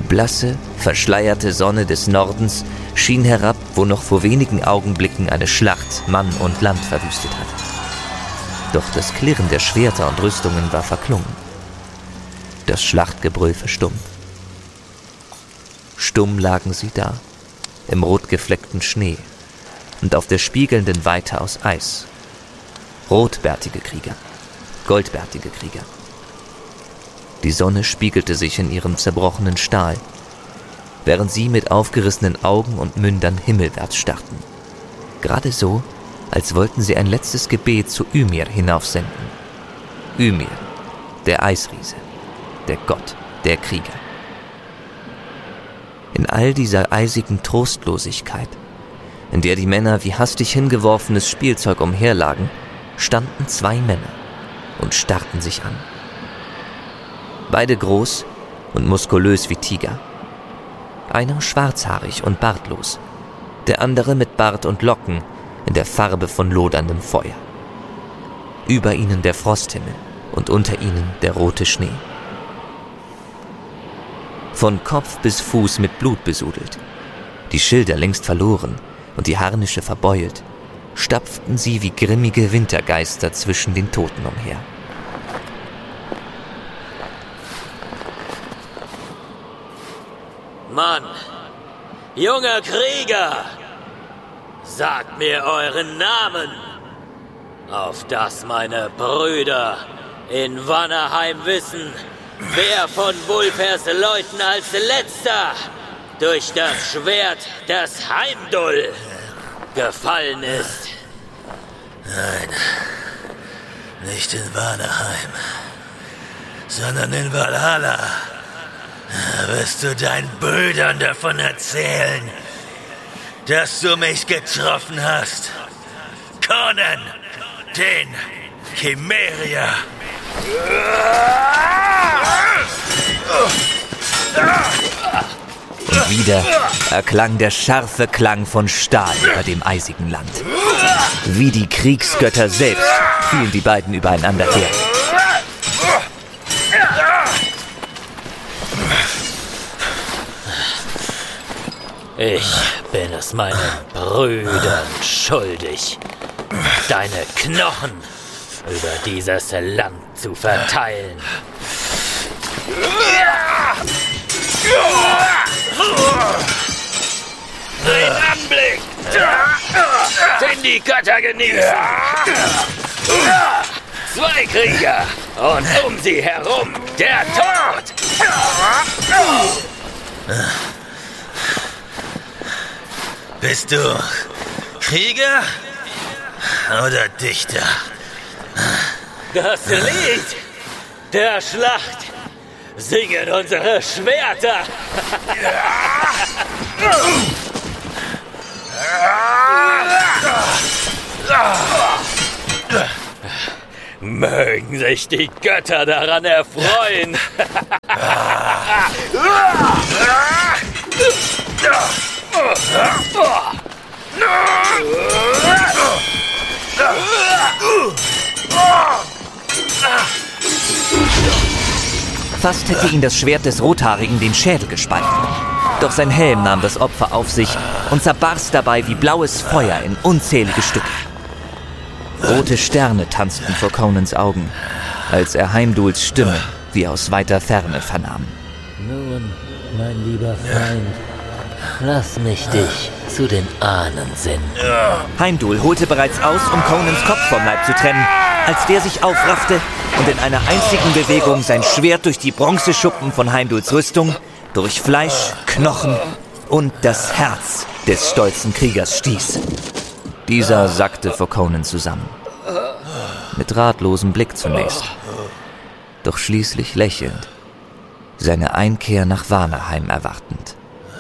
blasse, verschleierte Sonne des Nordens schien herab, wo noch vor wenigen Augenblicken eine Schlacht Mann und Land verwüstet hatte. Doch das Klirren der Schwerter und Rüstungen war verklungen. Das Schlachtgebrüll verstummt. Stumm lagen sie da, im rotgefleckten Schnee und auf der spiegelnden Weite aus Eis. Rotbärtige Krieger, goldbärtige Krieger. Die Sonne spiegelte sich in ihrem zerbrochenen Stahl, während sie mit aufgerissenen Augen und Mündern himmelwärts starrten. Gerade so, als wollten sie ein letztes Gebet zu Ymir hinaufsenden. Ymir, der Eisriese, der Gott, der Krieger. In all dieser eisigen Trostlosigkeit, in der die Männer wie hastig hingeworfenes Spielzeug umherlagen, standen zwei Männer und starrten sich an. Beide groß und muskulös wie Tiger. Einer schwarzhaarig und bartlos, der andere mit Bart und Locken in der Farbe von loderndem Feuer. Über ihnen der Frosthimmel und unter ihnen der rote Schnee. Von Kopf bis Fuß mit Blut besudelt, die Schilder längst verloren und die Harnische verbeult, stapften sie wie grimmige Wintergeister zwischen den Toten umher. Mann, junger Krieger, sagt mir euren Namen, auf dass meine Brüder in Vanaheim wissen, wer von Wulfhers Leuten als letzter durch das Schwert des Heimdall gefallen ist. Nein, nicht in Vanaheim, sondern in Valhalla. Wirst du deinen Brüdern davon erzählen, dass du mich getroffen hast? Conan, den Chimerier. Und wieder erklang der scharfe Klang von Stahl über dem eisigen Land. Wie die Kriegsgötter selbst fielen die beiden übereinander her. Ich bin es meinen Brüdern schuldig, deine Knochen über dieses Land zu verteilen. Ein Anblick, den die Götter genießen. Zwei Krieger und um sie herum der Tod. Bist du Krieger oder Dichter? Das Lied der Schlacht singen unsere Schwerter. Mögen sich die Götter daran erfreuen. Fast hätte ihn das Schwert des Rothaarigen den Schädel gespalten. Doch sein Helm nahm das Opfer auf sich und zerbarst dabei wie blaues Feuer in unzählige Stücke. Rote Sterne tanzten vor Conans Augen, als er Heimdalls Stimme wie aus weiter Ferne vernahm. Nun, mein lieber Freund, lass mich dich zu den Ahnen senden. Heimdall holte bereits aus, um Conans Kopf vom Leib zu trennen, als der sich aufraffte und in einer einzigen Bewegung sein Schwert durch die Bronzeschuppen von Heimdalls Rüstung, durch Fleisch, Knochen und das Herz des stolzen Kriegers stieß. Dieser sackte vor Conan zusammen. Mit ratlosem Blick zunächst, doch schließlich lächelnd, seine Einkehr nach Vanaheim erwartend.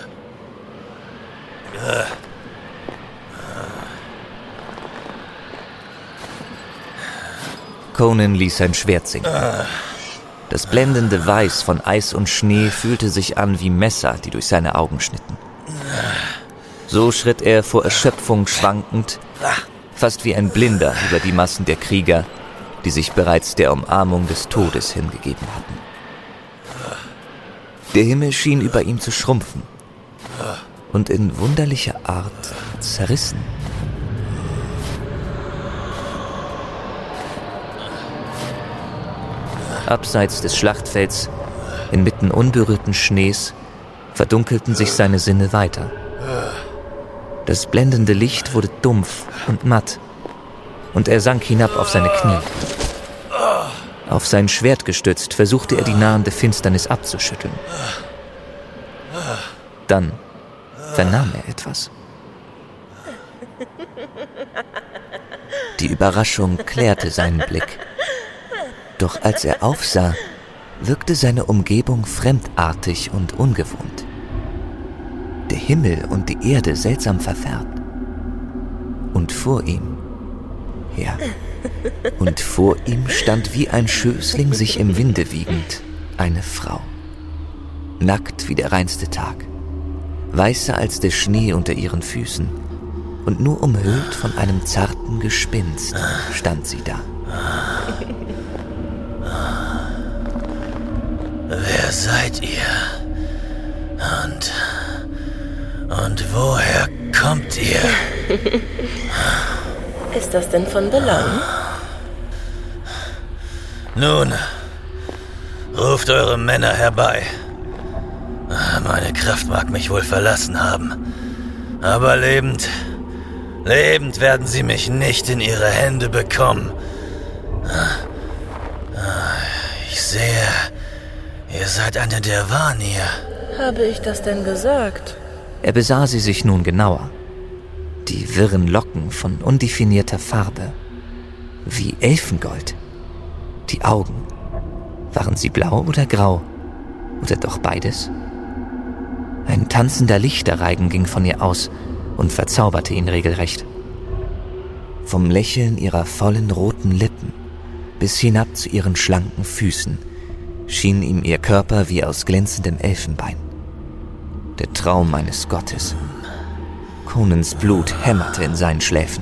Conan ließ sein Schwert sinken. Das blendende Weiß von Eis und Schnee fühlte sich an wie Messer, die durch seine Augen schnitten. So schritt er vor Erschöpfung schwankend, fast wie ein Blinder über die Massen der Krieger, die sich bereits der Umarmung des Todes hingegeben hatten. Der Himmel schien über ihm zu schrumpfen und in wunderlicher Art zerrissen. Abseits des Schlachtfelds, inmitten unberührten Schnees, verdunkelten sich seine Sinne weiter. Das blendende Licht wurde dumpf und matt, und er sank hinab auf seine Knie. Auf sein Schwert gestützt, versuchte er die nahende Finsternis abzuschütteln. Dann vernahm er etwas. Die Überraschung klärte seinen Blick. Doch als er aufsah, wirkte seine Umgebung fremdartig und ungewohnt. Der Himmel und die Erde seltsam verfärbt. Und vor ihm, ja, und vor ihm stand wie ein Schößling sich im Winde wiegend eine Frau. Nackt wie der reinste Tag, weißer als der Schnee unter ihren Füßen und nur umhüllt von einem zarten Gespinst stand sie da. Wer seid ihr? Und woher kommt ihr? Ist das denn von Belang? Nun, ruft eure Männer herbei. Meine Kraft mag mich wohl verlassen haben, aber lebend werden sie mich nicht in ihre Hände bekommen. Ich sehe, ihr seid eine der Vanir. Habe ich das denn gesagt? Er besah sie sich nun genauer. Die wirren Locken von undefinierter Farbe, wie Elfengold. Die Augen, waren sie blau oder grau? Oder doch beides? Ein tanzender Lichterreigen ging von ihr aus und verzauberte ihn regelrecht. Vom Lächeln ihrer vollen roten Lippen bis hinab zu ihren schlanken Füßen schien ihm ihr Körper wie aus glänzendem Elfenbein. Der Traum eines Gottes. Conans Blut hämmerte in seinen Schläfen.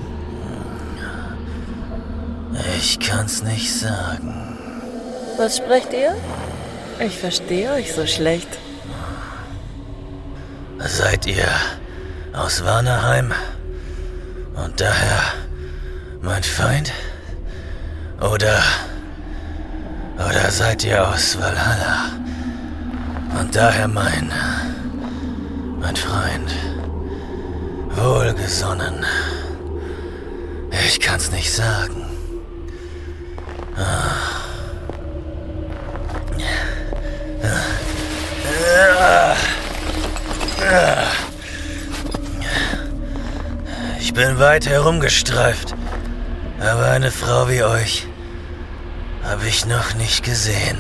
Ich kann's nicht sagen. Was sprecht ihr? Ich verstehe euch so schlecht. Seid ihr aus Vanaheim und daher mein Feind? Oder seid ihr aus Valhalla und daher mein Freund? Wohlgesonnen. Ich kann's nicht sagen. Ich bin weit herumgestreift, aber eine Frau wie euch habe ich noch nicht gesehen.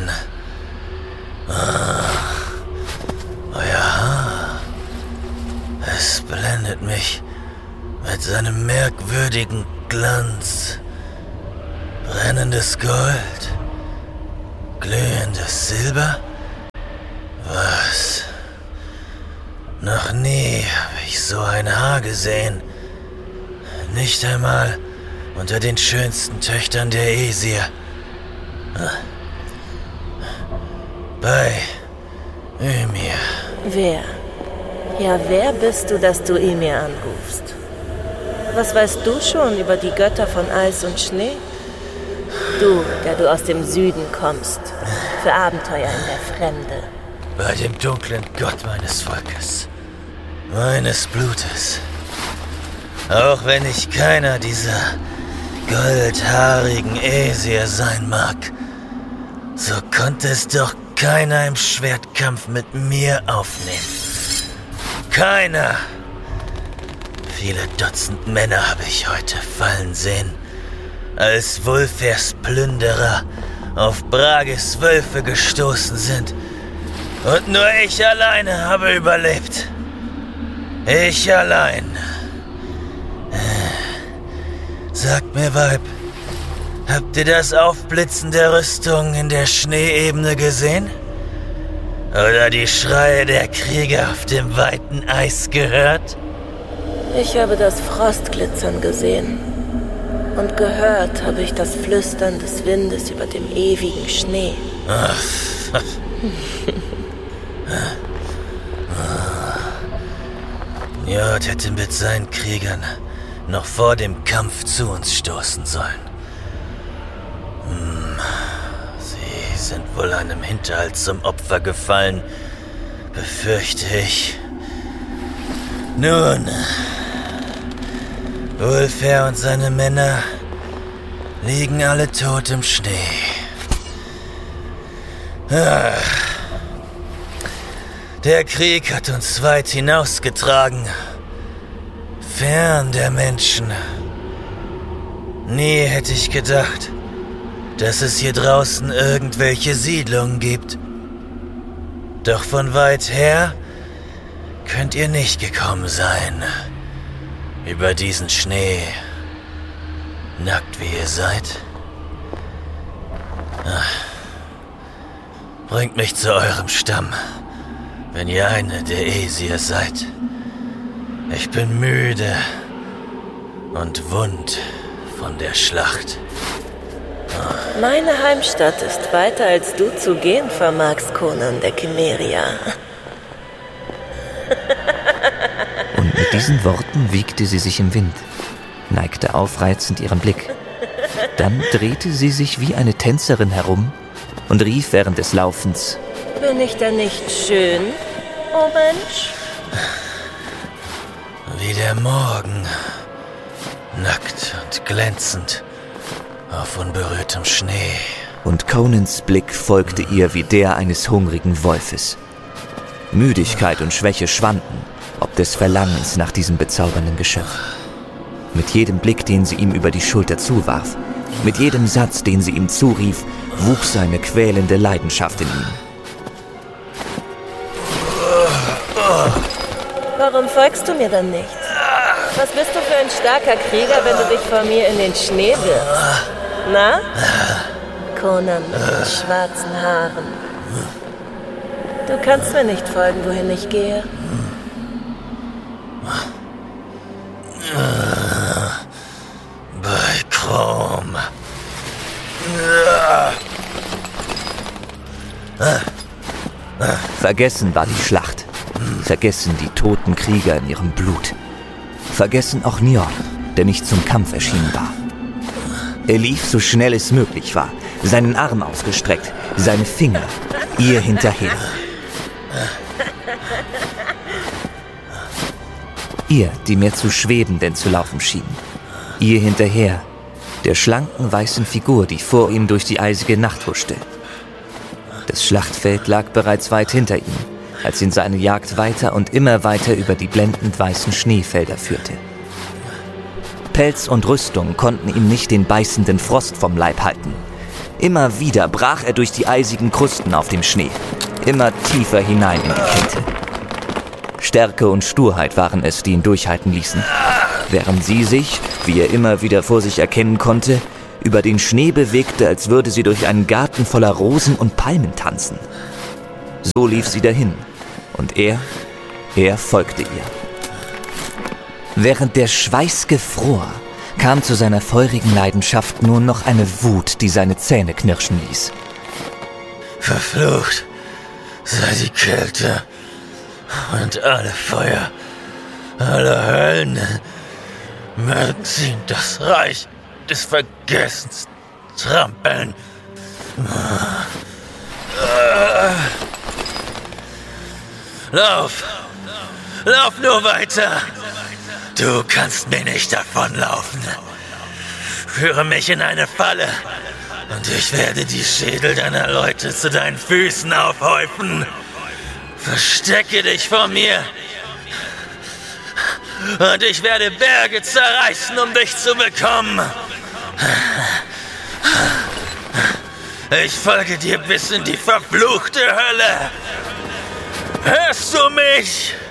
Euer Haar, es blendet mich mit seinem merkwürdigen Glanz. Brennendes Gold, glühendes Silber. Was? Noch nie habe ich so ein Haar gesehen. Nicht einmal unter den schönsten Töchtern der Aesir. Bei Ymir. Wer? Ja, wer bist du, dass du Ymir anrufst? Was weißt du schon über die Götter von Eis und Schnee? Du, der du aus dem Süden kommst, für Abenteuer in der Fremde. Bei dem dunklen Gott meines Volkes, meines Blutes. Auch wenn ich keiner dieser goldhaarigen Aesir sein mag, so konnte es doch keiner im Schwertkampf mit mir aufnehmen. Keiner! Viele Dutzend Männer habe ich heute fallen sehen, als Wulfers Plünderer auf Brages Wölfe gestoßen sind. Und nur ich alleine habe überlebt. Ich allein. Sagt mir, Weib, habt ihr das Aufblitzen der Rüstung in der Schneeebene gesehen? Oder die Schreie der Krieger auf dem weiten Eis gehört? Ich habe das Frostglitzern gesehen. Und gehört habe ich das Flüstern des Windes über dem ewigen Schnee. Njord hätte mit seinen Kriegern noch vor dem Kampf zu uns stoßen sollen. Sie sind wohl einem Hinterhalt zum Opfer gefallen, befürchte ich. Nun, Ulfher und seine Männer liegen alle tot im Schnee. Der Krieg hat uns weit hinausgetragen, fern der Menschen. Nie hätte ich gedacht, dass es hier draußen irgendwelche Siedlungen gibt. Doch von weit her könnt ihr nicht gekommen sein. Über diesen Schnee, nackt wie ihr seid. Bringt mich zu eurem Stamm, wenn ihr eine der Aesir seid. Ich bin müde und wund von der Schlacht. Meine Heimstatt ist weiter, als du zu gehen vermagst, Conan der Cimmeria. Und mit diesen Worten wiegte sie sich im Wind, neigte aufreizend ihren Blick. Dann drehte sie sich wie eine Tänzerin herum und rief während des Laufens: Bin ich denn nicht schön, oh Mensch? Wie der Morgen, nackt und glänzend auf unberührtem Schnee. Und Conans Blick folgte ihr wie der eines hungrigen Wolfes. Müdigkeit und Schwäche schwanden, ob des Verlangens nach diesem bezaubernden Geschöpf. Mit jedem Blick, den sie ihm über die Schulter zuwarf, mit jedem Satz, den sie ihm zurief, wuchs eine quälende Leidenschaft in ihm. Warum folgst du mir dann nicht? Was bist du für ein starker Krieger, wenn du dich vor mir in den Schnee wirfst? Na? Conan mit den schwarzen Haaren. Du kannst mir nicht folgen, wohin ich gehe. Bei Chrom. Vergessen war die Schlacht. Vergessen die toten Krieger in ihrem Blut. Vergessen auch Njord, der nicht zum Kampf erschienen war. Er lief so schnell es möglich war, seinen Arm ausgestreckt, seine Finger ihr hinterher. Ihr, die mehr zu schweben denn zu laufen schien. Ihr hinterher, der schlanken weißen Figur, die vor ihm durch die eisige Nacht huschte. Das Schlachtfeld lag bereits weit hinter ihm, als ihn seine Jagd weiter und immer weiter über die blendend weißen Schneefelder führte. Pelz und Rüstung konnten ihm nicht den beißenden Frost vom Leib halten. Immer wieder brach er durch die eisigen Krusten auf dem Schnee, immer tiefer hinein in die Kälte. Stärke und Sturheit waren es, die ihn durchhalten ließen, während sie sich, wie er immer wieder vor sich erkennen konnte, über den Schnee bewegte, als würde sie durch einen Garten voller Rosen und Palmen tanzen. So lief sie dahin, und er folgte ihr. Während der Schweiß gefror, kam zu seiner feurigen Leidenschaft nur noch eine Wut, die seine Zähne knirschen ließ. Verflucht sei die Kälte und alle Feuer, alle Höllen mögen sie in das Reich des Vergessens trampeln. Lauf nur weiter. Du kannst mir nicht davonlaufen. Führe mich in eine Falle und ich werde die Schädel deiner Leute zu deinen Füßen aufhäufen. Verstecke dich vor mir und ich werde Berge zerreißen, um dich zu bekommen. Ich folge dir bis in die verfluchte Hölle. Hörst du mich?